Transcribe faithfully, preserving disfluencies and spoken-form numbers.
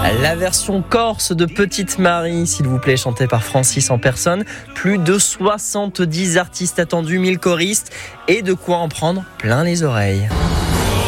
La version corse de Petite Marie, s'il vous plaît, chantée par Francis en personne. Plus de soixante-dix artistes attendus, mille choristes et de quoi en prendre plein les oreilles.